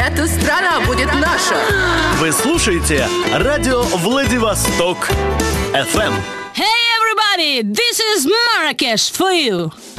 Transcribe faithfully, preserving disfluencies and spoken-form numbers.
Эта страна будет наша. Вы слушаете радио Владивосток эф эм. Hey everybody, this is Marrakesh for you.